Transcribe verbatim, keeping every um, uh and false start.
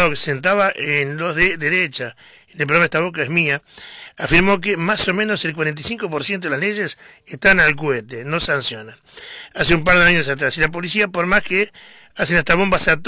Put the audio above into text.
diputado que se sentaba en los de derecha, en el programa Esta Boca es Mía, afirmó que más o menos el cuarenta y cinco por ciento de las leyes están al cohete, no sancionan. Hace un par de años atrás, y la policía, por más que hacen hasta bombas atómicas,